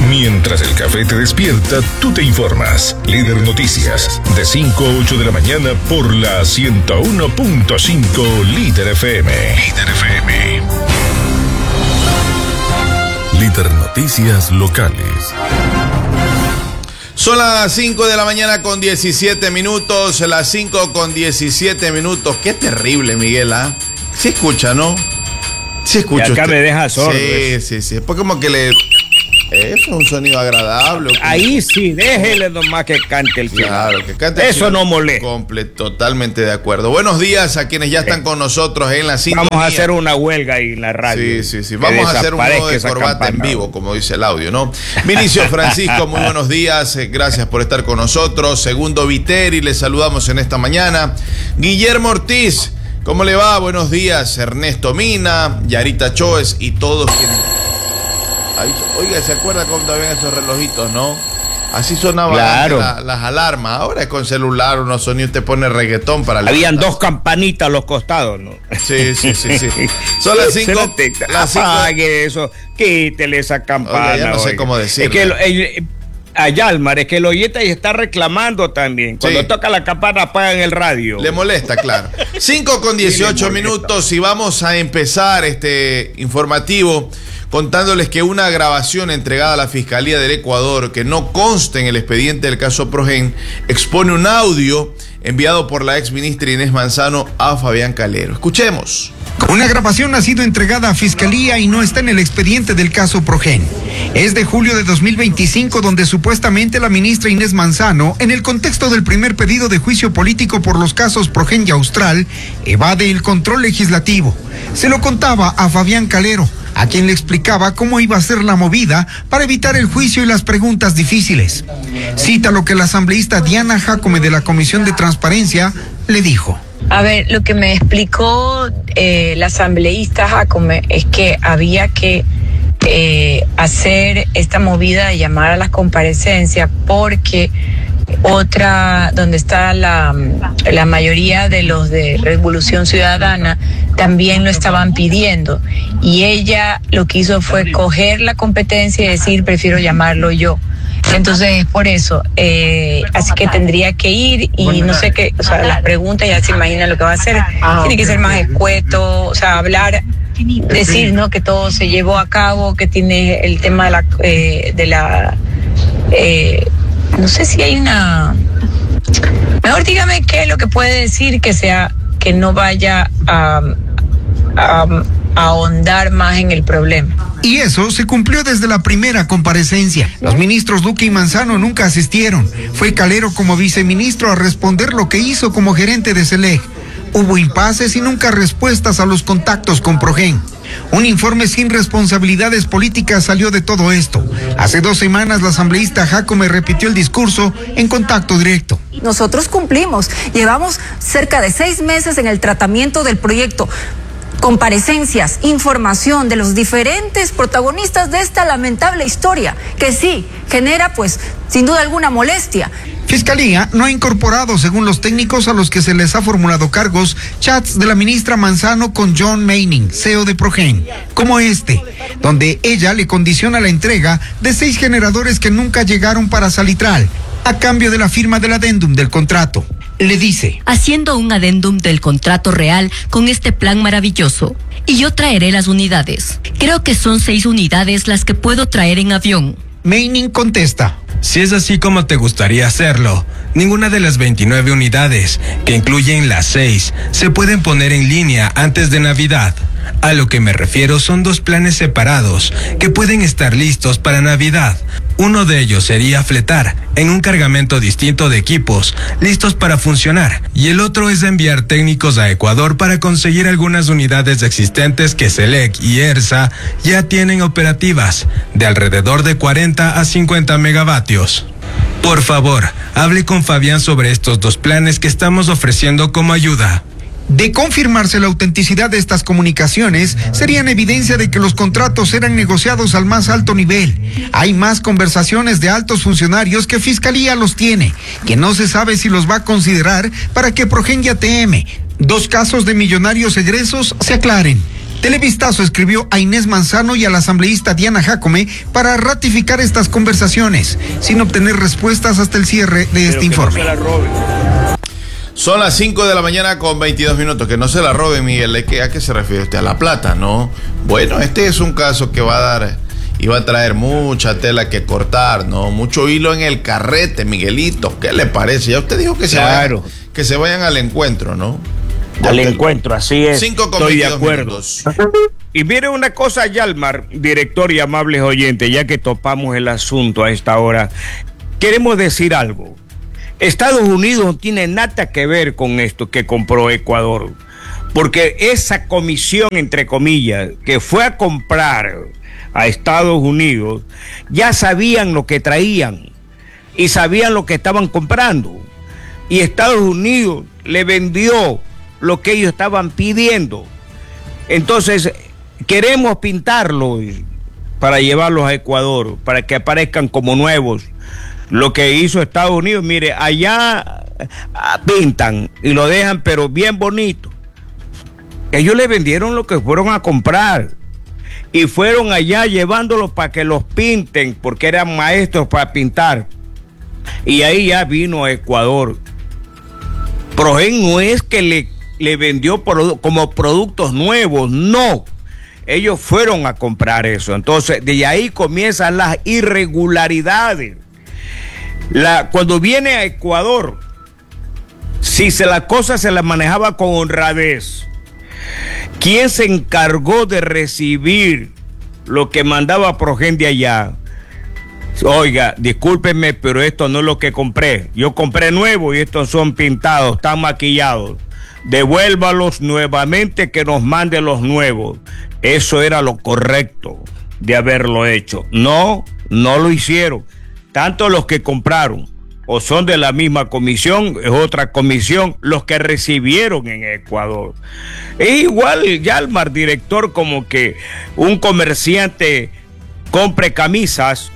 Mientras el café te despierta, tú te informas. Líder Noticias, de 5 a 8 de la mañana por la 101.5 Líder FM. Líder FM. Líder Noticias locales. Son las 5 de la mañana con 17 minutos, las 5 con 17 minutos. Qué terrible, Miguel, ¿ah? Se escucha, ¿no? Se escucha. Y acá usted. Me deja sordo. Sí. Pues como que le... Es un sonido agradable. Ahí sí, déjele nomás que cante el Claro, que cante. Eso no molesta. Totalmente de acuerdo. Buenos días a quienes ya están con nosotros en la sintonía. Vamos a hacer una huelga ahí en la radio. Sí. Vamos a hacer un modo de corbata en vivo, como dice el audio, ¿no? Vinicio Francisco, muy buenos días. Gracias por estar con nosotros. Segundo Viteri, les saludamos en esta mañana. Guillermo Ortiz, ¿cómo le va? Buenos días. Ernesto Mina, Yarita Choes y todos quienes... Oiga, ¿se acuerda cómo también esos relojitos, no? Así sonaban las alarmas. Ahora es con celular, unos sonidos, te pone reggaetón para... Habían dos campanitas a los costados, ¿no? Sí. Son las 5. Apague eso, quítele esa campana. Oiga, ya no sé cómo decirlo. Es que a Yalmar, es que el oyente está reclamando también. Cuando toca la campana, apagan el radio. Le molesta, claro. 5 con 18 minutos y vamos a empezar este informativo contándoles que una grabación entregada a la Fiscalía del Ecuador que no consta en el expediente del caso Progen expone un audio enviado por la exministra Inés Manzano a Fabián Calero. Escuchemos. Una grabación ha sido entregada a Fiscalía y no está en el expediente del caso Progen. Es de julio de 2025, donde supuestamente la ministra Inés Manzano, en el contexto del primer pedido de juicio político por los casos Progen y Austral, evade el control legislativo. Se lo contaba a Fabián Calero, a quien le explicaba cómo iba a ser la movida para evitar el juicio y las preguntas difíciles. Cita lo que la asambleísta Diana Jacome de la Comisión de Transparencia le dijo. A ver, lo que me explicó la asambleísta Jacome es que había que hacer esta movida de llamar a las comparecencias porque otra, donde está la mayoría de los de Revolución Ciudadana, también lo estaban pidiendo. Y ella lo que hizo fue coger la competencia y decir, prefiero llamarlo yo. Entonces, por eso, así que tendría que ir y no sé qué, o sea, las preguntas ya se imaginan lo que va a hacer. Tiene que ser más escueto, o sea, hablar, decir, ¿no? Que todo se llevó a cabo, que tiene el tema de la no sé si hay una... Mejor dígame qué es lo que puede decir que sea, que no vaya a ahondar más en el problema. Y eso se cumplió desde la primera comparecencia. Los ministros Duque y Manzano nunca asistieron. Fue Calero como viceministro a responder lo que hizo como gerente de SELEC. Hubo impases y nunca respuestas a los contactos con Progen. Un informe sin responsabilidades políticas salió de todo esto. Hace 2 semanas la asambleísta Jacome repitió el discurso en Contacto Directo. Nosotros cumplimos. Llevamos cerca de 6 meses en el tratamiento del proyecto. Comparecencias, información de los diferentes protagonistas de esta lamentable historia, que sí, genera pues sin duda alguna molestia. Fiscalía no ha incorporado, según los técnicos a los que se les ha formulado cargos, chats de la ministra Manzano con John Meining, CEO de Progen, como este, donde ella le condiciona la entrega de 6 generadores que nunca llegaron para Salitral, a cambio de la firma del adendum del contrato. Le dice: haciendo un adendum del contrato real con este plan maravilloso, y yo traeré las unidades. Creo que son 6 unidades las que puedo traer en avión. Meining contesta: si es así como te gustaría hacerlo, ninguna de las 29 unidades, que incluyen las 6, se pueden poner en línea antes de Navidad. A lo que me refiero son 2 planes separados que pueden estar listos para Navidad. Uno de ellos sería fletar en un cargamento distinto de equipos listos para funcionar, y el otro es enviar técnicos a Ecuador para conseguir algunas unidades existentes que SELEC y ERSA ya tienen operativas, de alrededor de 40 a 50 megavatios. Por favor, hable con Fabián sobre estos 2 planes que estamos ofreciendo como ayuda. De confirmarse la autenticidad de estas comunicaciones, serían evidencia de que los contratos eran negociados al más alto nivel. Hay más conversaciones de altos funcionarios que Fiscalía los tiene, que no se sabe si los va a considerar para que Progen y ATM, 2 casos de millonarios egresos, se aclaren. Televistazo escribió a Inés Manzano y a la asambleísta Diana Jácome para ratificar estas conversaciones, sin obtener respuestas hasta el cierre de este informe. Son las 5 de la mañana con 22 minutos. Que no se la robe, Miguel. ¿A qué se refiere usted? A la plata, ¿no? Bueno, este es un caso que va a traer mucha tela que cortar, ¿no? Mucho hilo en el carrete, Miguelito. ¿Qué le parece? Ya usted dijo que se vayan al encuentro, ¿no? Encuentro, así es. 5 con Estoy 22 de acuerdo. minutos. Y mire una cosa, Yalmar, director y amables oyentes, ya que topamos el asunto a esta hora, queremos decir algo. Estados Unidos no tiene nada que ver con esto que compró Ecuador, porque esa comisión, entre comillas, que fue a comprar a Estados Unidos, ya sabían lo que traían y sabían lo que estaban comprando. Y Estados Unidos le vendió lo que ellos estaban pidiendo. Entonces, queremos pintarlos para llevarlos a Ecuador, para que aparezcan como nuevos. Lo que hizo Estados Unidos, mire, allá pintan y lo dejan, pero bien bonito. Ellos le vendieron lo que fueron a comprar y fueron allá llevándolos para que los pinten, porque eran maestros para pintar. Y ahí ya vino a Ecuador. Progen no es que le vendió como productos nuevos, no. Ellos fueron a comprar eso. Entonces, de ahí comienzan las irregularidades. Cuando viene a Ecuador, si la cosa se la manejaba con honradez, ¿quién se encargó de recibir lo que mandaba Progen de allá? Oiga, discúlpenme, pero esto no es lo que compré. Yo compré nuevo y estos son pintados, están maquillados. Devuélvalos nuevamente, que nos mande los nuevos. Eso era lo correcto de haberlo hecho. No lo hicieron. Tanto los que compraron o son de la misma comisión, es otra comisión, los que recibieron en Ecuador. Es igual, Yalmar, director, como que un comerciante compre camisas,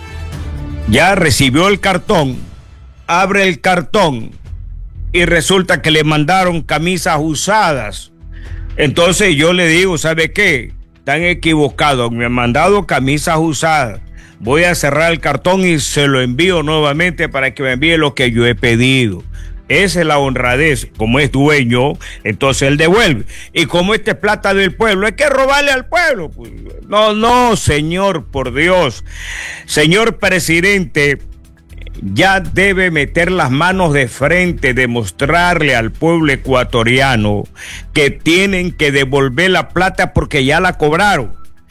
ya recibió el cartón, abre el cartón y resulta que le mandaron camisas usadas. Entonces yo le digo, ¿sabe qué? Están equivocados, me han mandado camisas usadas. Voy a cerrar el cartón y se lo envío nuevamente para que me envíe lo que yo he pedido. Esa es la honradez. Como es dueño, entonces él devuelve. Y como esta es plata del pueblo, hay que robarle al pueblo. Pues, no, señor, por Dios. Señor presidente, ya debe meter las manos de frente, demostrarle al pueblo ecuatoriano que tienen que devolver la plata porque ya la cobraron.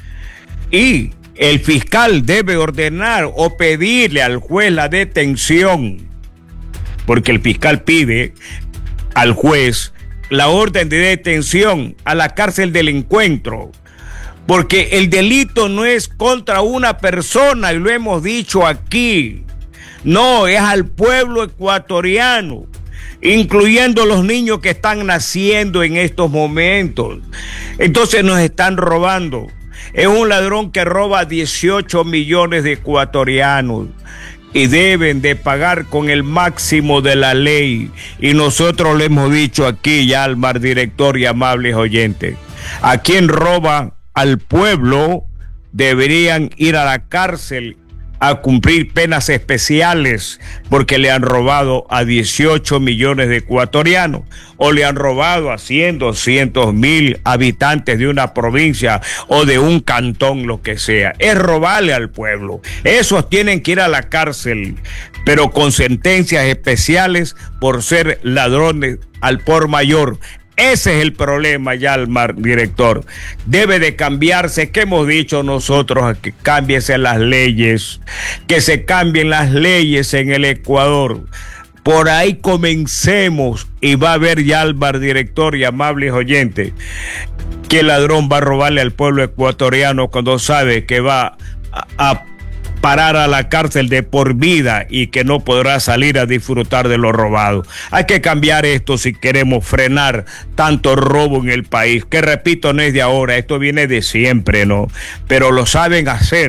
Y el fiscal debe ordenar o pedirle al juez la detención, porque el fiscal pide al juez la orden de detención a la cárcel del encuentro, porque el delito no es contra una persona, y lo hemos dicho aquí, no, es al pueblo ecuatoriano, incluyendo los niños que están naciendo en estos momentos. Entonces nos están robando. Es un ladrón que roba 18 millones de ecuatorianos y deben de pagar con el máximo de la ley. Y nosotros le hemos dicho aquí, Yalmar, director y amables oyentes, a quien roba al pueblo deberían ir a la cárcel a cumplir penas especiales porque le han robado a 18 millones de ecuatorianos o le han robado a 100, 200 mil habitantes de una provincia o de un cantón, lo que sea. Es robarle al pueblo. Esos tienen que ir a la cárcel, pero con sentencias especiales por ser ladrones al por mayor. Ese es el problema, Yalmar, director. Debe de cambiarse, que hemos dicho nosotros, que cámbiense las leyes, que se cambien las leyes en el Ecuador. Por ahí comencemos y va a haber, Yalmar, director y amables oyentes, que el ladrón va a robarle al pueblo ecuatoriano cuando sabe que va a parar a la cárcel de por vida y que no podrá salir a disfrutar de lo robado. Hay que cambiar esto si queremos frenar tanto robo en el país, que repito, no es de ahora, esto viene de siempre, ¿no? Pero lo saben hacer.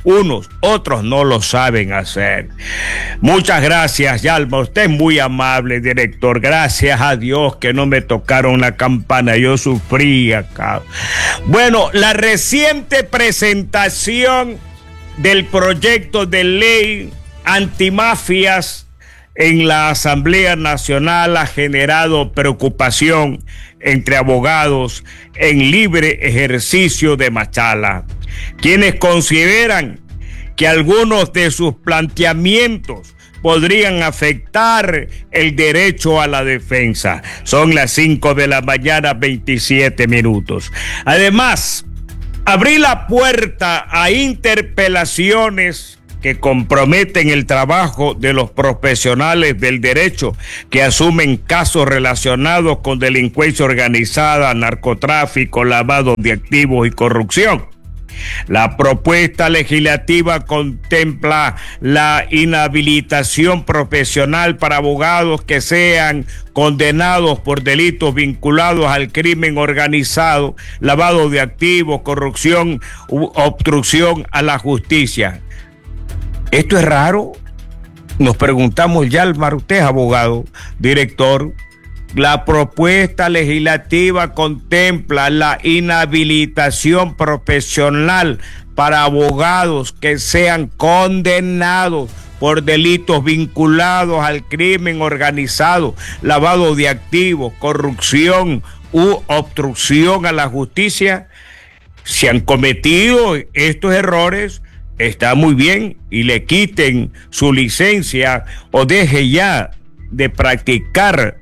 unos, otros no lo saben hacer. Muchas gracias, Yalma, usted es muy amable, director. Gracias a Dios que no me tocaron la campana, yo sufrí acá. Bueno, la reciente presentación del proyecto de ley antimafias en la Asamblea Nacional ha generado preocupación entre abogados en libre ejercicio de Machala, quienes consideran que algunos de sus planteamientos podrían afectar el derecho a la defensa. Son las 5 de la mañana, 27 minutos. Además, abrí la puerta a interpelaciones que comprometen el trabajo de los profesionales del derecho que asumen casos relacionados con delincuencia organizada, narcotráfico, lavado de activos y corrupción. La propuesta legislativa contempla la inhabilitación profesional para abogados que sean condenados por delitos vinculados al crimen organizado, lavado de activos, corrupción u obstrucción a la justicia. ¿Esto es raro? Nos preguntamos, Yalmar, usted es abogado, director. La propuesta legislativa contempla la inhabilitación profesional para abogados que sean condenados por delitos vinculados al crimen organizado, lavado de activos, corrupción u obstrucción a la justicia. Si han cometido estos errores, está muy bien y le quiten su licencia o deje ya de practicar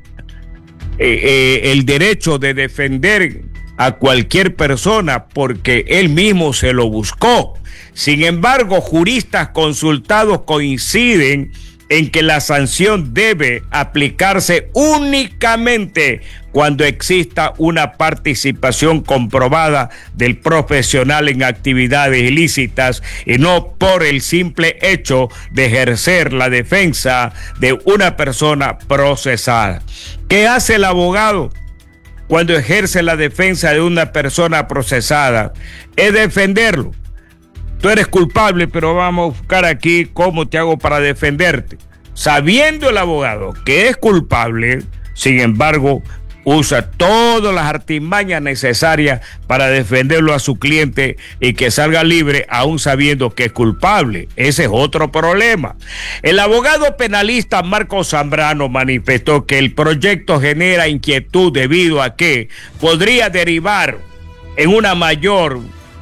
el derecho de defender a cualquier persona porque él mismo se lo buscó. Sin embargo, juristas consultados coinciden en que la sanción debe aplicarse únicamente cuando exista una participación comprobada del profesional en actividades ilícitas y no por el simple hecho de ejercer la defensa de una persona procesada. ¿Qué hace el abogado cuando ejerce la defensa de una persona procesada? Es defenderlo. Tú eres culpable, pero vamos a buscar aquí cómo te hago para defenderte. Sabiendo el abogado que es culpable, sin embargo, usa todas las artimañas necesarias para defenderlo a su cliente y que salga libre aún sabiendo que es culpable. Ese es otro problema. El abogado penalista Marcos Zambrano manifestó que el proyecto genera inquietud debido a que podría derivar en una mayor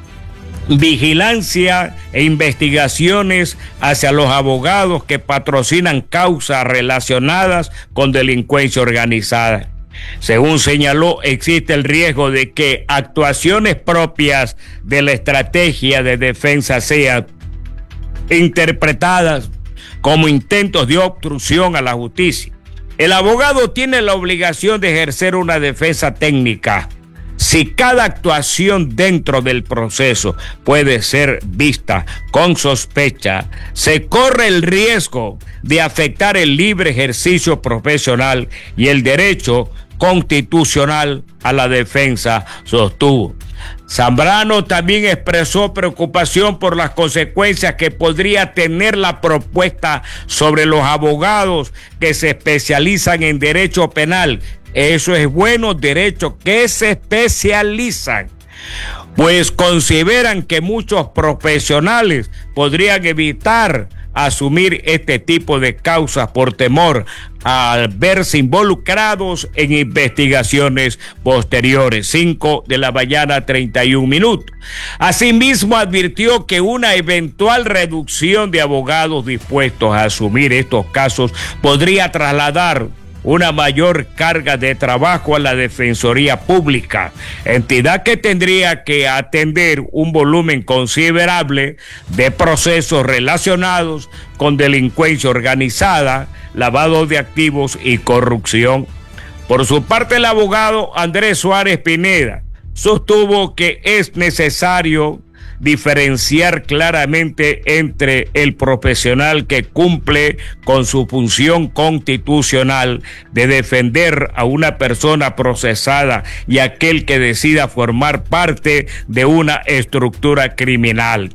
vigilancia e investigaciones hacia los abogados que patrocinan causas relacionadas con delincuencia organizada. Según señaló, existe el riesgo de que actuaciones propias de la estrategia de defensa sean interpretadas como intentos de obstrucción a la justicia. El abogado tiene la obligación de ejercer una defensa técnica. Si cada actuación dentro del proceso puede ser vista con sospecha, se corre el riesgo de afectar el libre ejercicio profesional y el derecho constitucional a la defensa, sostuvo. Zambrano también expresó preocupación por las consecuencias que podría tener la propuesta sobre los abogados que se especializan en derecho penal. Eso es bueno, derecho que se especializan, pues consideran que muchos profesionales podrían evitar asumir este tipo de causas por temor a verse involucrados en investigaciones posteriores. 5 de la mañana, 31 minutos. Asimismo, advirtió que una eventual reducción de abogados dispuestos a asumir estos casos podría trasladar una mayor carga de trabajo a la Defensoría Pública, entidad que tendría que atender un volumen considerable de procesos relacionados con delincuencia organizada, lavado de activos y corrupción. Por su parte, el abogado Andrés Suárez Pineda sostuvo que es necesario diferenciar claramente entre el profesional que cumple con su función constitucional de defender a una persona procesada y aquel que decida formar parte de una estructura criminal.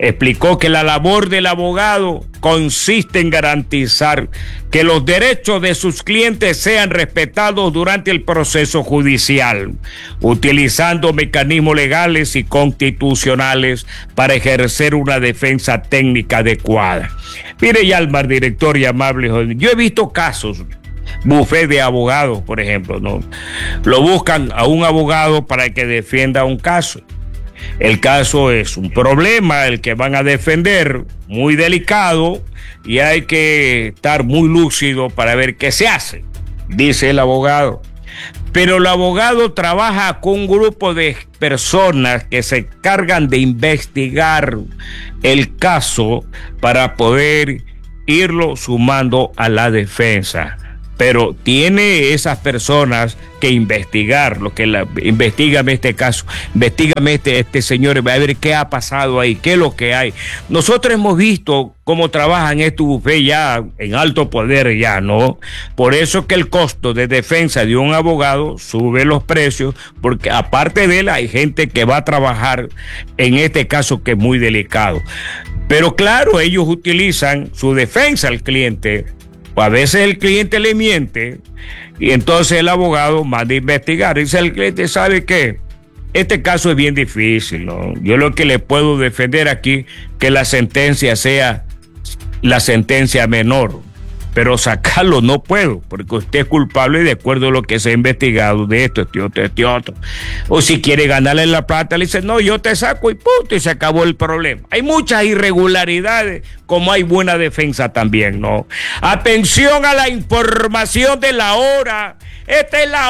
Explicó que la labor del abogado consiste en garantizar que los derechos de sus clientes sean respetados durante el proceso judicial, utilizando mecanismos legales y constitucionales para ejercer una defensa técnica adecuada. Mire, Yalmar, director y amable, yo he visto casos, bufet de abogados, por ejemplo, ¿no? Lo buscan a un abogado para que defienda un caso. El caso es un problema, el que van a defender, muy delicado, y hay que estar muy lúcido para ver qué se hace, dice el abogado. Pero el abogado trabaja con un grupo de personas que se encargan de investigar el caso para poder irlo sumando a la defensa. Pero tiene esas personas que investigar, investígame este caso, investígame este señor, a ver qué ha pasado ahí, qué es lo que hay. Nosotros hemos visto cómo trabajan estos bufés ya en alto poder ya, ¿no? Por eso que el costo de defensa de un abogado sube los precios, porque aparte de él hay gente que va a trabajar en este caso que es muy delicado. Pero claro, ellos utilizan su defensa al cliente. A veces el cliente le miente y entonces el abogado manda a investigar. Dice el cliente, ¿sabe qué? Este caso es bien difícil, ¿no? Yo lo que le puedo defender aquí que la sentencia sea la sentencia menor, pero sacarlo no puedo, porque usted es culpable de acuerdo a lo que se ha investigado de esto, este otro. O si quiere ganarle la plata, le dice, no, yo te saco y punto, y se acabó el problema. Hay muchas irregularidades, como hay buena defensa también, ¿no? Atención a la información de la hora. Esta es la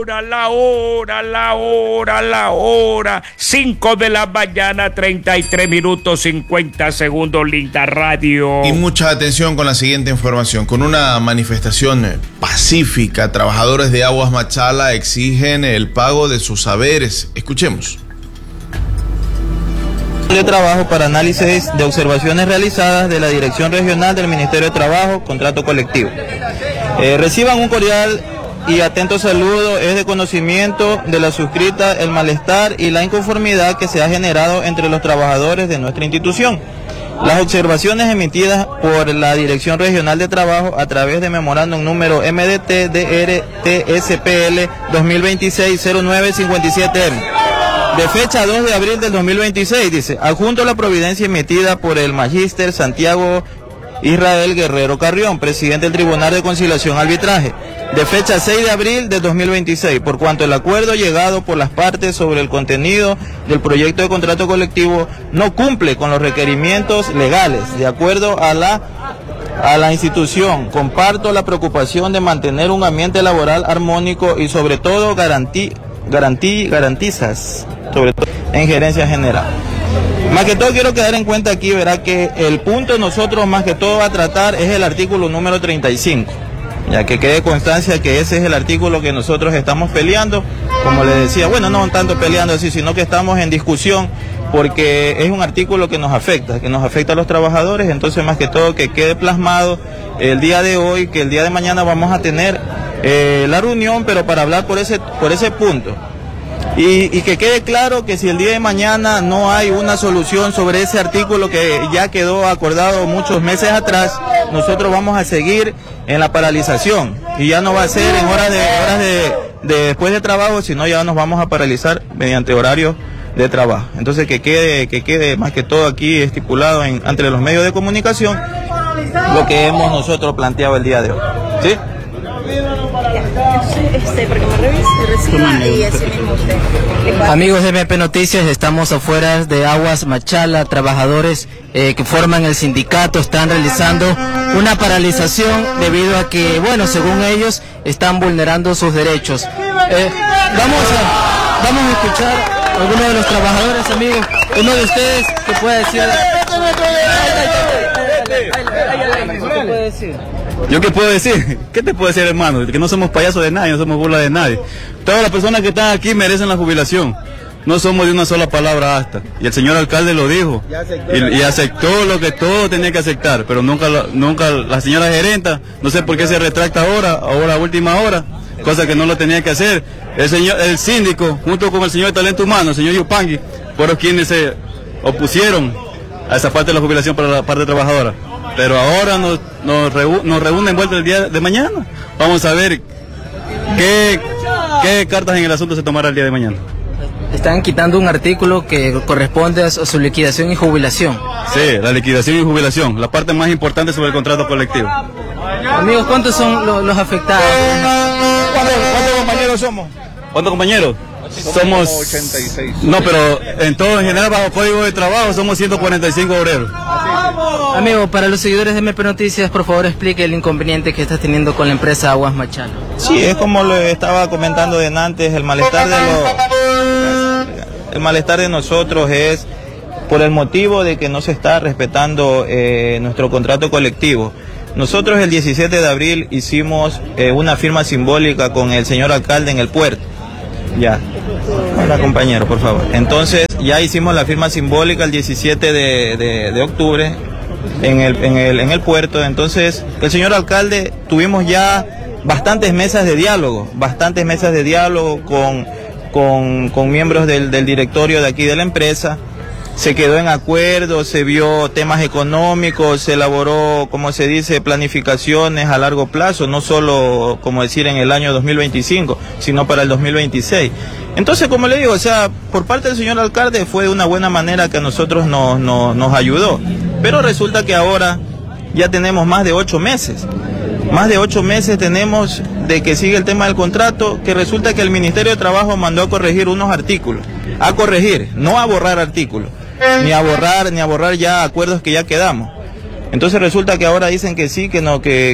hora. 5 de la mañana, 33 minutos, 50 segundos, Linda Radio. Y mucha atención con la siguiente información. Con una manifestación pacífica, trabajadores de Aguas Machala exigen el pago de sus haberes. Escuchemos. De trabajo para análisis de observaciones realizadas de la Dirección Regional del Ministerio de Trabajo, Contrato Colectivo. Reciban un cordial y atento saludo. Es de conocimiento de la suscrita el malestar y la inconformidad que se ha generado entre los trabajadores de nuestra institución. Las observaciones emitidas por la Dirección Regional de Trabajo a través de memorándum número MDT-DRTSPL 2026-0957M, de fecha 2 de abril del 2026, dice, adjunto a la providencia emitida por el Magíster Santiago Israel Guerrero Carrión, presidente del Tribunal de Conciliación y Arbitraje, de fecha 6 de abril de 2026, por cuanto el acuerdo llegado por las partes sobre el contenido del proyecto de contrato colectivo no cumple con los requerimientos legales. De acuerdo a la institución, comparto la preocupación de mantener un ambiente laboral armónico y sobre todo garantizas, sobre todo en gerencia general. Más que todo quiero quedar en cuenta aquí, verá que el punto nosotros más que todo a tratar es el artículo número 35, ya que quede constancia que ese es el artículo que nosotros estamos peleando, como le decía, bueno, no tanto peleando así, sino que estamos en discusión, porque es un artículo que nos afecta a los trabajadores. Entonces más que todo que quede plasmado el día de hoy, que el día de mañana vamos a tener la reunión, pero para hablar por ese punto. Y que quede claro que si el día de mañana no hay una solución sobre ese artículo que ya quedó acordado muchos meses atrás, nosotros vamos a seguir en la paralización. Y ya no va a ser en horas de después de trabajo, sino ya nos vamos a paralizar mediante horarios de trabajo. Entonces que quede más que todo aquí estipulado ante los medios de comunicación lo que hemos nosotros planteado el día de hoy. ¿Sí? Amigos de MP Noticias, estamos afuera de Aguas Machala. Trabajadores que forman el sindicato están realizando una paralización debido a que, bueno, según ellos, están vulnerando sus derechos. Vamos a escuchar a algunos de los trabajadores, amigos. Uno de ustedes, ¿qué puede decir? ¿Qué puede decir? ¿Yo qué puedo decir? ¿Qué te puedo decir, hermano? Que no somos payasos de nadie, no somos burla de nadie. Todas las personas que están aquí merecen la jubilación. No somos de una sola palabra hasta. Y el señor alcalde lo dijo. Y aceptó lo que todo tenía que aceptar. Pero nunca la señora gerenta, no sé por qué se retracta ahora a última hora, cosa que no lo tenía que hacer. El síndico, junto con el señor de talento humano, el señor Yupangui, fueron quienes se opusieron a esa parte de la jubilación para la parte trabajadora. Pero ahora nos reúnen vuelta el día de mañana. Vamos a ver qué cartas en el asunto se tomará el día de mañana. Están quitando un artículo que corresponde a su liquidación y jubilación. Sí, la liquidación y jubilación, la parte más importante sobre el contrato colectivo. Amigos, ¿cuántos son los afectados? ¿Cuántos compañeros somos? ¿Cuántos compañeros? Somos 86. No, pero en todo en general bajo código de trabajo somos 145 obreros. Amigo, para los seguidores de MP Noticias, por favor explique el inconveniente que estás teniendo con la empresa Aguas Machala. Sí, es como lo estaba comentando de antes, el malestar de nosotros es por el motivo de que no se está respetando nuestro contrato colectivo. Nosotros el 17 de abril hicimos una firma simbólica con el señor alcalde en el puerto. Ya. Hola, compañero, por favor. Entonces, ya hicimos la firma simbólica el 17 de octubre en el puerto. Entonces, el señor alcalde, tuvimos ya bastantes mesas de diálogo con miembros del directorio de aquí de la empresa. Se quedó en acuerdo, se vio temas económicos, se elaboró, como se dice, planificaciones a largo plazo, no solo, como decir, en el año 2025, sino para el 2026. Entonces, como le digo, o sea, por parte del señor alcalde fue de una buena manera que a nosotros nos ayudó. Pero resulta que ahora ya tenemos más de 8 meses. Más de 8 meses tenemos de que sigue el tema del contrato, que resulta que el Ministerio de Trabajo mandó a corregir unos artículos. A corregir, no a borrar artículos. Ni a borrar ya acuerdos que ya quedamos. Entonces resulta que ahora dicen que sí, que no,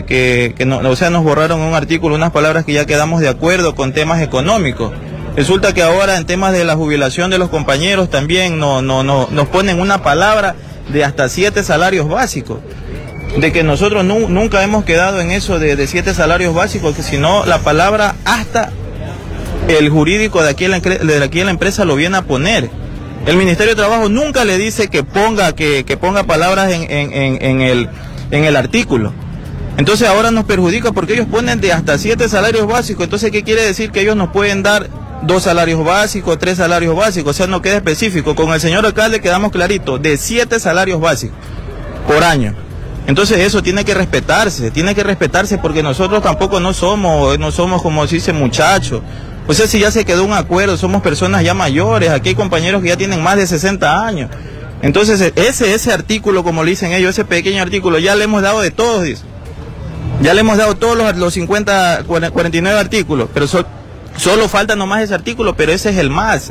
o sea, nos borraron un artículo, unas palabras que ya quedamos de acuerdo con temas económicos. Resulta que ahora en temas de la jubilación de los compañeros también nos ponen una palabra de hasta 7 salarios básicos. De que nosotros nunca hemos quedado en eso de 7 salarios básicos, que sino la palabra hasta el jurídico de aquí en la empresa lo viene a poner. El Ministerio de Trabajo nunca le dice que ponga palabras en el artículo. Entonces ahora nos perjudica porque ellos ponen de hasta 7 salarios básicos. Entonces, ¿qué quiere decir? Que ellos nos pueden dar 2 salarios básicos, 3 salarios básicos. O sea, no queda específico. Con el señor alcalde quedamos clarito, de 7 salarios básicos por año. Entonces eso tiene que respetarse porque nosotros tampoco no somos como se dice muchachos. O sea, si ya se quedó un acuerdo, somos personas ya mayores, aquí hay compañeros que ya tienen más de 60 años. Entonces ese artículo, como le dicen ellos, ese pequeño artículo, ya le hemos dado de todos, dice. Ya le hemos dado todos los 49 artículos, pero solo falta nomás ese artículo, pero ese es el más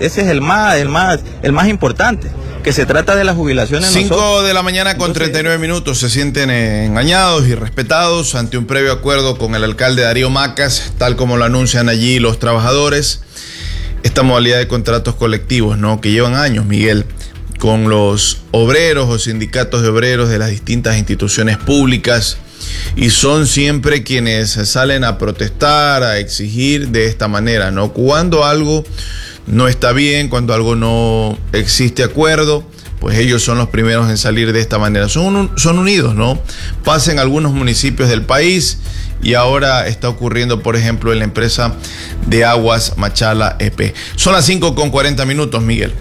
importante, que se trata de la jubilación en 5 de la mañana con 39 minutos, se sienten engañados y respetados ante un previo acuerdo con el alcalde Darío Macas, tal como lo anuncian allí los trabajadores. Esta modalidad de contratos colectivos, ¿no?, que llevan años, Miguel, con los obreros o sindicatos de obreros de las distintas instituciones públicas, y son siempre quienes salen a protestar, a exigir de esta manera, ¿no? Cuando algo no está bien, cuando algo no existe acuerdo, pues ellos son los primeros en salir de esta manera. Son unidos, ¿no? Pasa en algunos municipios del país y ahora está ocurriendo, por ejemplo, en la empresa de Aguas Machala EP. Son las 5:40, Miguel.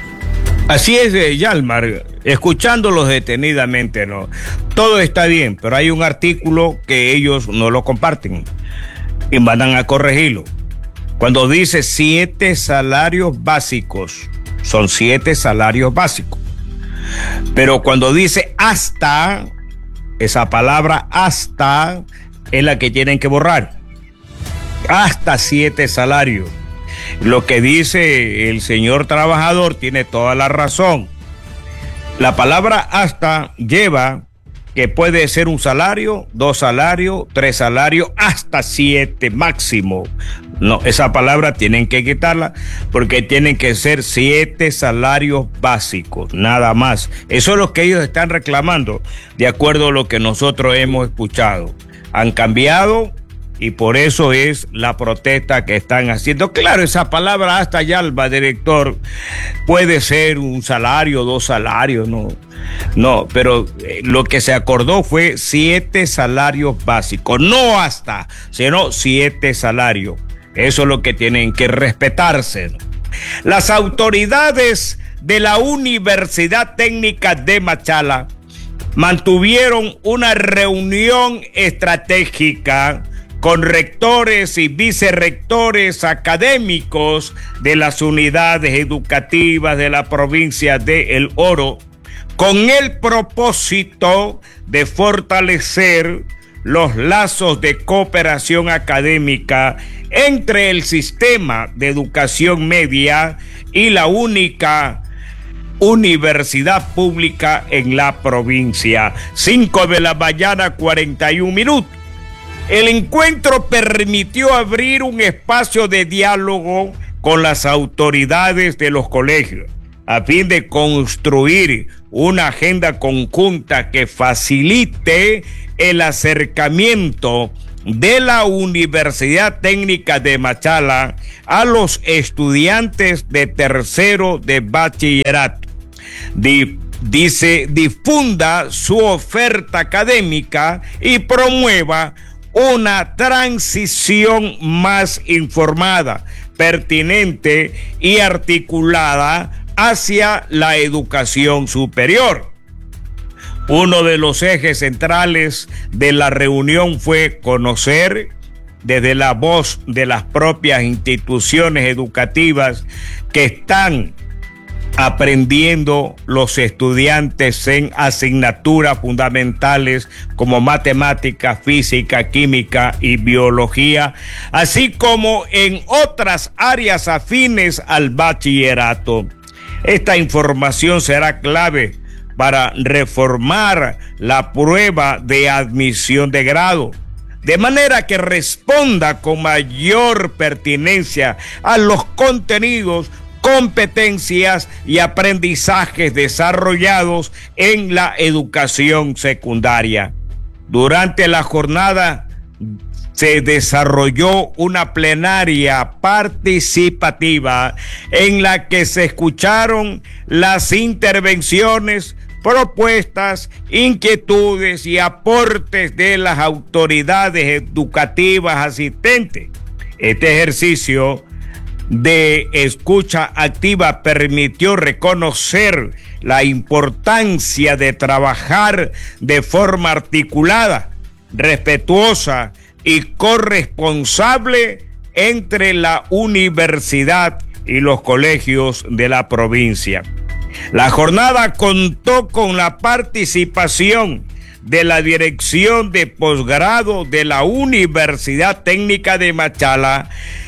Así es, Yalmar, escuchándolos detenidamente, ¿no? Todo está bien, pero hay un artículo que ellos no lo comparten y mandan a corregirlo. Cuando dice 7 salarios básicos, son 7 salarios básicos. Pero cuando dice hasta, esa palabra hasta es la que tienen que borrar. Hasta 7 salarios. Lo que dice el señor trabajador tiene toda la razón. La palabra hasta lleva que puede ser un salario, 2 salarios, 3 salarios, hasta 7 máximo. No, esa palabra tienen que quitarla porque tienen que ser 7 salarios básicos, nada más. Eso es lo que ellos están reclamando, de acuerdo a lo que nosotros hemos escuchado. Han cambiado y por eso es la protesta que están haciendo. Claro, esa palabra hasta Yalba, director, puede ser un salario, 2 salarios, no, pero lo que se acordó fue 7 salarios básicos, no hasta, sino 7 salarios. Eso es lo que tienen que respetarse. Las autoridades de la Universidad Técnica de Machala mantuvieron una reunión estratégica con rectores y vicerrectores académicos de las unidades educativas de la provincia de El Oro, con el propósito de fortalecer los lazos de cooperación académica entre el sistema de educación media y la única universidad pública en la provincia. 5 de la mañana, 41 minutos. El encuentro permitió abrir un espacio de diálogo con las autoridades de los colegios a fin de construir una agenda conjunta que facilite el acercamiento de la Universidad Técnica de Machala a los estudiantes de tercero de bachillerato. Difunda su oferta académica y promueva una transición más informada, pertinente y articulada hacia la educación superior. Uno de los ejes centrales de la reunión fue conocer desde la voz de las propias instituciones educativas que están aprendiendo los estudiantes en asignaturas fundamentales como matemática, física, química y biología, así como en otras áreas afines al bachillerato. Esta información será clave para reformar la prueba de admisión de grado, de manera que responda con mayor pertinencia a los contenidos, competencias y aprendizajes desarrollados en la educación secundaria. Durante la jornada se desarrolló una plenaria participativa en la que se escucharon las intervenciones, propuestas, inquietudes y aportes de las autoridades educativas asistentes. Este ejercicio de escucha activa permitió reconocer la importancia de trabajar de forma articulada, respetuosa y corresponsable entre la universidad y los colegios de la provincia. La jornada contó con la participación de la Dirección de Posgrado de la Universidad Técnica de Machala,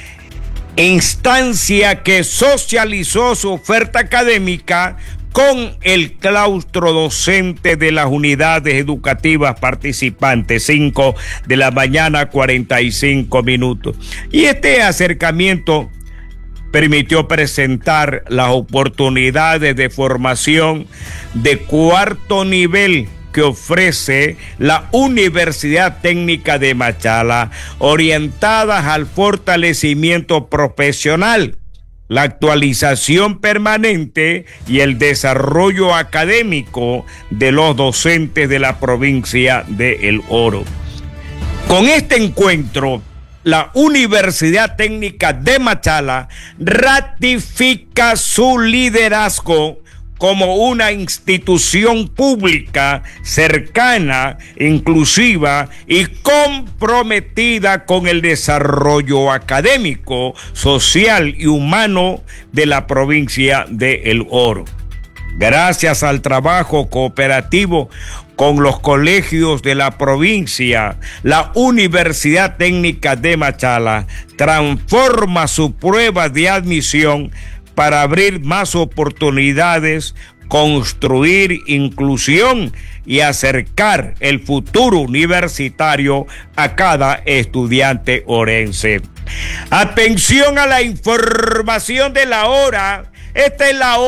instancia que socializó su oferta académica con el claustro docente de las unidades educativas participantes. 5 de la mañana, 45 minutos. Y este acercamiento permitió presentar las oportunidades de formación de cuarto nivel que ofrece la Universidad Técnica de Machala, orientadas al fortalecimiento profesional, la actualización permanente y el desarrollo académico de los docentes de la provincia de El Oro. Con este encuentro, la Universidad Técnica de Machala ratifica su liderazgo como una institución pública cercana, inclusiva y comprometida con el desarrollo académico, social y humano de la provincia de El Oro. Gracias al trabajo cooperativo con los colegios de la provincia, la Universidad Técnica de Machala transforma su prueba de admisión para abrir más oportunidades, construir inclusión y acercar el futuro universitario a cada estudiante orense. Atención a la información de la hora. Esta es la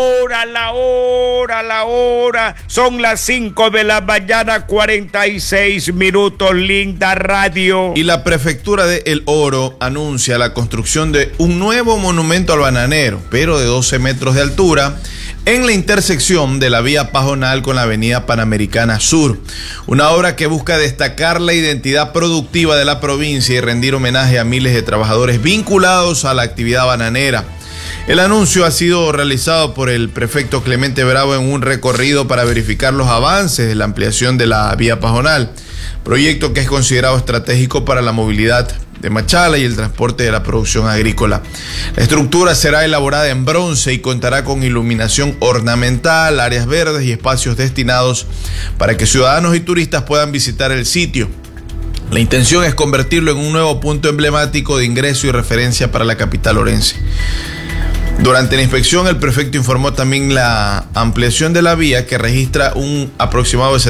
hora. Son las 5 de la mañana, 46 minutos, linda radio. Y la prefectura de El Oro anuncia la construcción de un nuevo monumento al bananero, pero de 12 metros de altura, en la intersección de la vía Pajonal con la avenida Panamericana Sur. Una obra que busca destacar la identidad productiva de la provincia y rendir homenaje a miles de trabajadores vinculados a la actividad bananera. El anuncio ha sido realizado por el prefecto Clemente Bravo en un recorrido para verificar los avances de la ampliación de la vía Pajonal, proyecto que es considerado estratégico para la movilidad de Machala y el transporte de la producción agrícola. La estructura será elaborada en bronce y contará con iluminación ornamental, áreas verdes y espacios destinados para que ciudadanos y turistas puedan visitar el sitio. La intención es convertirlo en un nuevo punto emblemático de ingreso y referencia para la capital orense. Durante la inspección, el prefecto informó también la ampliación de la vía, que registra un aproximado de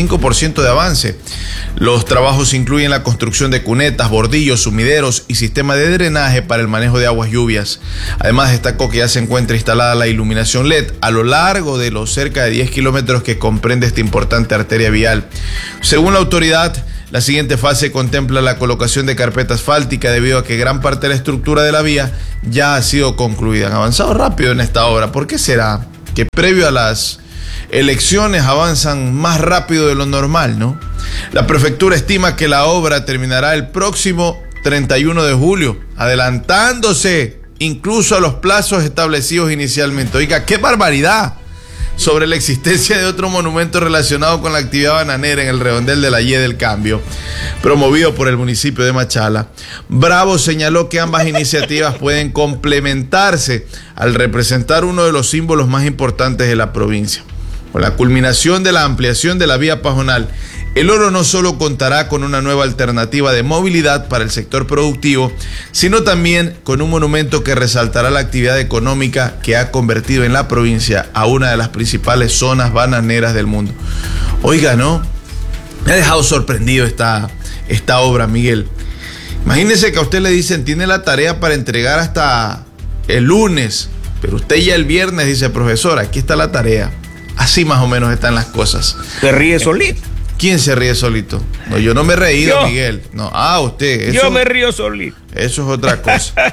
75% de avance. Los trabajos incluyen la construcción de cunetas, bordillos, sumideros y sistema de drenaje para el manejo de aguas lluvias. Además, destacó que ya se encuentra instalada la iluminación LED a lo largo de los cerca de 10 kilómetros que comprende esta importante arteria vial. Según la autoridad, la siguiente fase contempla la colocación de carpeta asfáltica debido a que gran parte de la estructura de la vía ya ha sido concluida. Han avanzado rápido en esta obra. ¿Por qué será que previo a las elecciones avanzan más rápido de lo normal, no? La prefectura estima que la obra terminará el próximo 31 de julio, adelantándose incluso a los plazos establecidos inicialmente. Oiga, ¡qué barbaridad! Sobre la existencia de otro monumento relacionado con la actividad bananera en el redondel de la Y del Cambio, promovido por el municipio de Machala. Bravo señaló que ambas iniciativas pueden complementarse al representar uno de los símbolos más importantes de la provincia. Con la culminación de la ampliación de la vía Pajonal, el Oro no solo contará con una nueva alternativa de movilidad para el sector productivo, sino también con un monumento que resaltará la actividad económica que ha convertido en la provincia a una de las principales zonas bananeras del mundo. Oiga, ¿no? Me ha dejado sorprendido esta obra, Miguel. Imagínese que a usted le dicen, tiene la tarea para entregar hasta el lunes, pero usted ya el viernes dice, profesor, aquí está la tarea. Así más o menos están las cosas. ¿Se ríe solito? ¿Quién se ríe solito? No, yo no me he reído, Miguel. No, usted. Yo me río solito. Eso es otra cosa.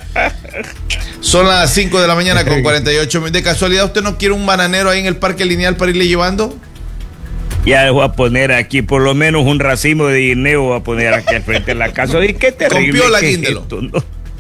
Son las 5 de la mañana con 48 minutos. ¿De casualidad usted no quiere un bananero ahí en el Parque Lineal para irle llevando? Ya voy a poner aquí por lo menos un racimo de guineo, voy a poner aquí al frente de la casa. Y qué terrible. Con piola, que guíndelo. Esto, ¿no?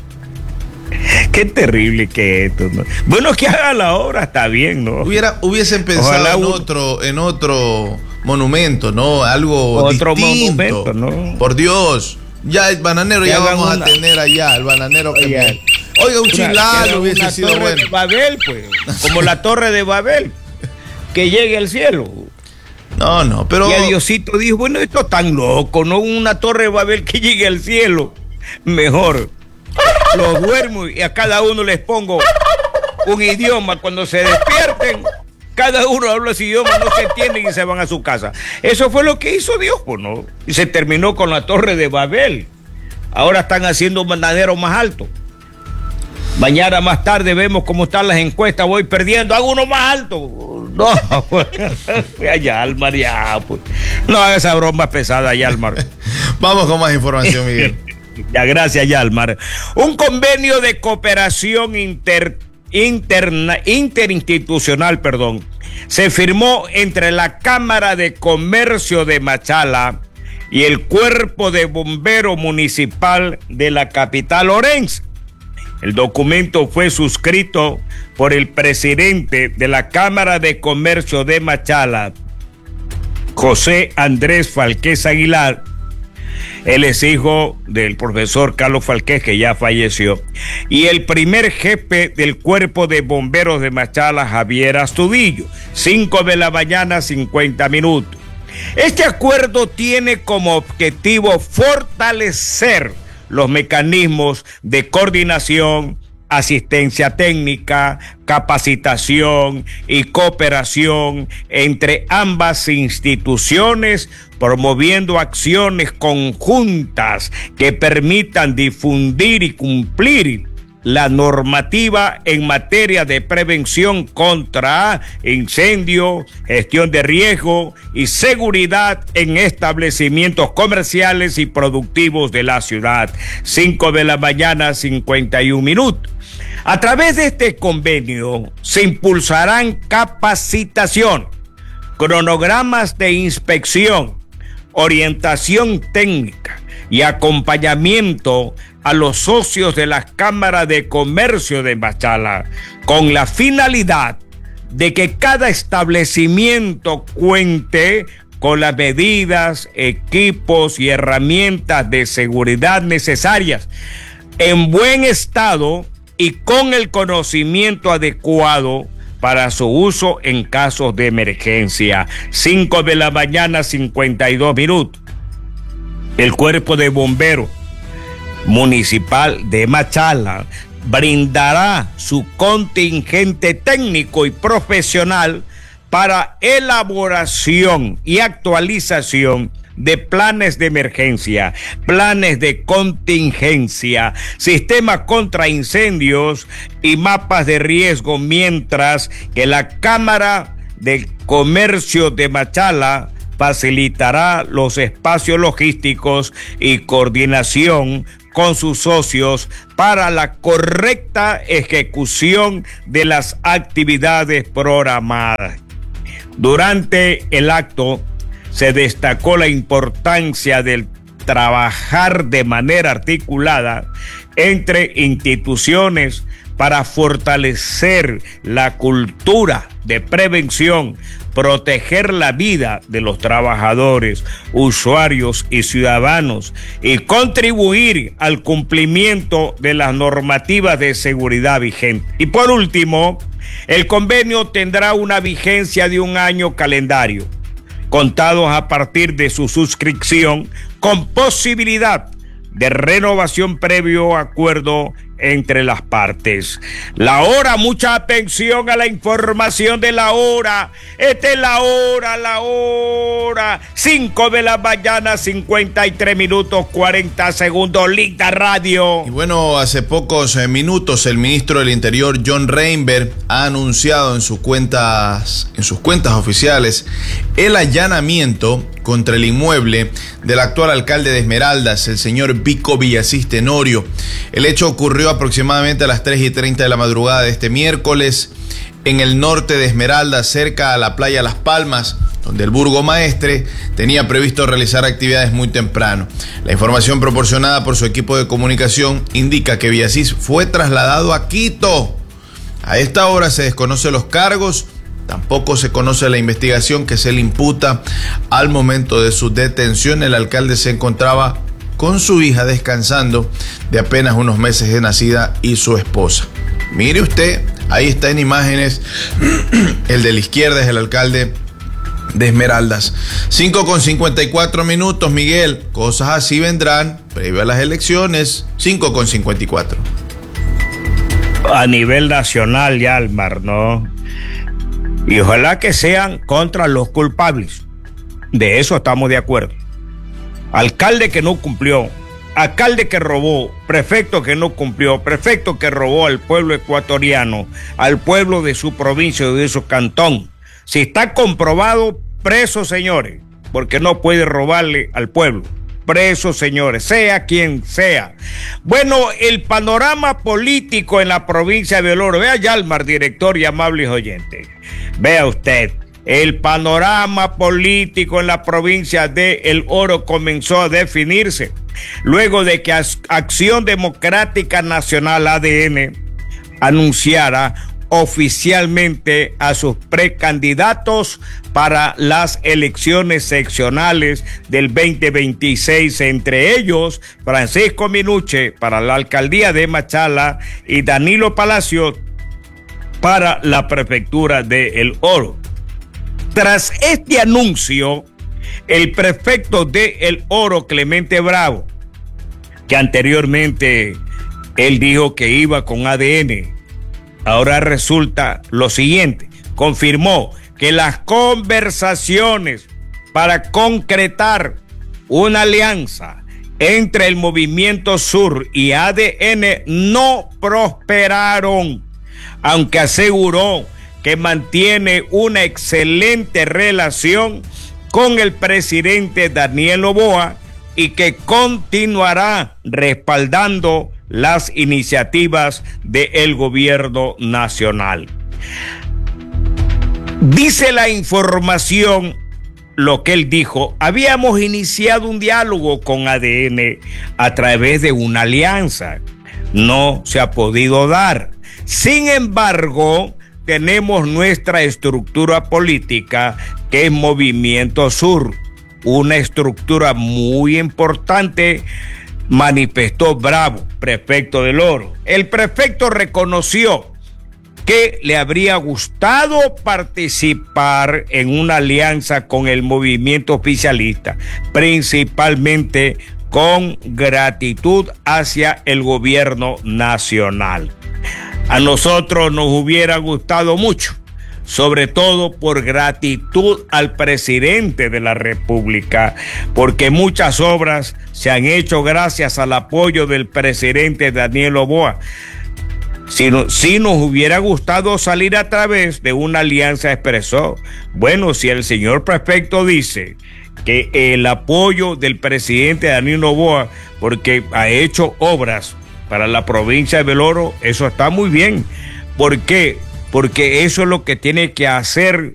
Qué terrible que esto, ¿no? Bueno, que haga la obra, está bien, ¿no? Hubiesen pensado en otro monumento, ¿no? Algo otro distinto. Monumento, ¿no? Por Dios. Ya el bananero ya vamos a tener allá, el bananero que Oiga, un chilado hubiese sido bueno. De Babel, pues, como la torre de Babel, que llegue al cielo. No, pero... Y Diosito dijo, bueno, esto es tan loco, ¿no? Una torre de Babel que llegue al cielo. Mejor los duermo y a cada uno les pongo un idioma. Cuando se despierten, cada uno habla ese idioma, no se entienden y se van a su casa. Eso fue lo que hizo Dios, pues, ¿no? Y se terminó con la torre de Babel. Ahora están haciendo un bananero más alto. Mañana más tarde vemos cómo están las encuestas. Voy perdiendo, hago uno más alto. No, pues, Yalmar, ya, pues. No haga esa broma pesada, Yalmar. Vamos con más información, Miguel. Ya, gracias, Yalmar. Un convenio de cooperación interinstitucional, se firmó entre la Cámara de Comercio de Machala y el Cuerpo de Bomberos Municipal de la capital orense. El documento fue suscrito por el presidente de la Cámara de Comercio de Machala, José Andrés Falqués Aguilar. Él es hijo del profesor Carlos Falqués, que ya falleció, y el primer jefe del Cuerpo de Bomberos de Machala, Javier Astudillo. 5 de la mañana, 50 minutos. Este acuerdo tiene como objetivo fortalecer los mecanismos de coordinación, asistencia técnica, capacitación y cooperación entre ambas instituciones, promoviendo acciones conjuntas que permitan difundir y cumplir la normativa en materia de prevención contra incendio, gestión de riesgo y seguridad en establecimientos comerciales y productivos de la ciudad. 5 de la mañana, 51 minutos. A través de este convenio se impulsarán capacitación, cronogramas de inspección, orientación técnica y acompañamiento a los socios de la Cámara de Comercio de Machala con la finalidad de que cada establecimiento cuente con las medidas, equipos y herramientas de seguridad necesarias en buen estado y con el conocimiento adecuado para su uso en casos de emergencia. 5 de la mañana, 52 minutos. El Cuerpo de Bomberos Municipal de Machala brindará su contingente técnico y profesional para elaboración y actualización de planes de emergencia, planes de contingencia, sistemas contra incendios y mapas de riesgo, mientras que la Cámara de Comercio de Machala facilitará los espacios logísticos y coordinación con sus socios para la correcta ejecución de las actividades programadas. Durante el acto se destacó la importancia del trabajar de manera articulada entre instituciones para fortalecer la cultura de prevención, proteger la vida de los trabajadores, usuarios y ciudadanos y contribuir al cumplimiento de las normativas de seguridad vigentes. Y por último, el convenio tendrá una vigencia de 1 año calendario, contados a partir de su suscripción, con posibilidad de renovación previo acuerdo entre las partes. La hora, mucha atención a la información de la hora. Esta es la hora. 5 de la mañana, 53 minutos, 40 segundos, Linda Radio. Y bueno, hace pocos minutos el ministro del Interior, John Reinberg, ha anunciado en sus cuentas oficiales el allanamiento contra el inmueble del actual alcalde de Esmeraldas, el señor Vico Villasís Tenorio. El hecho ocurrió aproximadamente a las 3:30 de la madrugada de este miércoles en el norte de Esmeraldas, cerca a la playa Las Palmas, donde el burgomaestre tenía previsto realizar actividades muy temprano. La información proporcionada por su equipo de comunicación indica que Villasís fue trasladado a Quito. A esta hora se desconocen los cargos. Tampoco se conoce la investigación que se le imputa. Al momento de su detención, el alcalde se encontraba con su hija descansando, de apenas unos meses de nacida, y su esposa. Mire usted, ahí está en imágenes, el de la izquierda es el alcalde de Esmeraldas. 5:54 minutos, Miguel. Cosas así vendrán previo a las elecciones. 5:54. A nivel nacional, Yalmar, ¿no? Y ojalá que sean contra los culpables. De eso estamos de acuerdo. Alcalde que no cumplió, alcalde que robó, prefecto que no cumplió, prefecto que robó al pueblo ecuatoriano, al pueblo de su provincia o de su cantón. Si está comprobado, preso, señores, porque no puede robarle al pueblo. Preso, señores, sea quien sea. Bueno, el panorama político en la provincia de El Oro. Vea, Yalmar, director y amables oyentes. Vea usted, el panorama político en la provincia de El Oro comenzó a definirse luego de que Acción Democrática Nacional, ADN, anunciara oficialmente a sus precandidatos para las elecciones seccionales del 2026, entre ellos Francisco Minuche para la alcaldía de Machala y Danilo Palacio para la prefectura de El Oro. Tras este anuncio, el prefecto de El Oro, Clemente Bravo, que anteriormente él dijo que iba con ADN, ahora resulta lo siguiente: confirmó que las conversaciones para concretar una alianza entre el Movimiento Sur y ADN no prosperaron, aunque aseguró que mantiene una excelente relación con el presidente Daniel Noboa y que continuará respaldando las iniciativas del gobierno nacional. Dice la información lo que él dijo, habíamos iniciado un diálogo con ADN a través de una alianza. No se ha podido dar. Sin embargo, tenemos nuestra estructura política, que es Movimiento Sur, una estructura muy importante, manifestó Bravo, prefecto del Oro. El prefecto reconoció que le habría gustado participar en una alianza con el movimiento oficialista, principalmente con gratitud hacia el gobierno nacional. A nosotros nos hubiera gustado mucho, sobre todo por gratitud al presidente de la República, porque muchas obras se han hecho gracias al apoyo del presidente Daniel Noboa. Si nos hubiera gustado salir a través de una alianza, expresó. Bueno, si el señor prefecto dice que el apoyo del presidente Daniel Noboa, porque ha hecho obras para la provincia de El Oro, eso está muy bien. ¿Por qué? Porque eso es lo que tiene que hacer